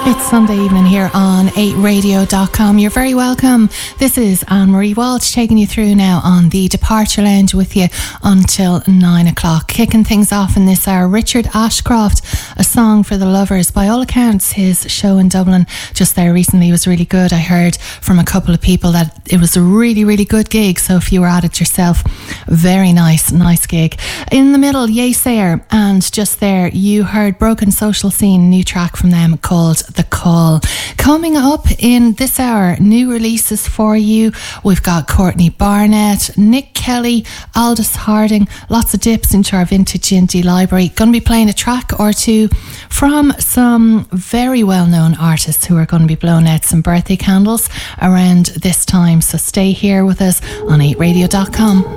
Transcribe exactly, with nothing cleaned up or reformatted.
It's Sunday evening here on eight radio dot com. You're very welcome. This is Anne-Marie Walsh taking you through now on the Departure Lounge with you until nine o'clock. Kicking things off in this hour, Richard Ashcroft, A Song for the Lovers. By all accounts, his show in Dublin just there recently was really good. I heard from a couple of people that it was a really, really good gig. So if you were at it yourself, very nice, nice gig. In the middle, Yesayer, and just there you heard Broken Social Scene, new track from them called The Call. Coming up in this hour, new releases for you. We've got Courtney Barnett, Nick Kelly, Aldous Harding, lots of dips into our vintage indie library. Going to be playing a track or two from some very well-known artists who are going to be blowing out some birthday candles around this time. So stay here with us on eight radio dot com.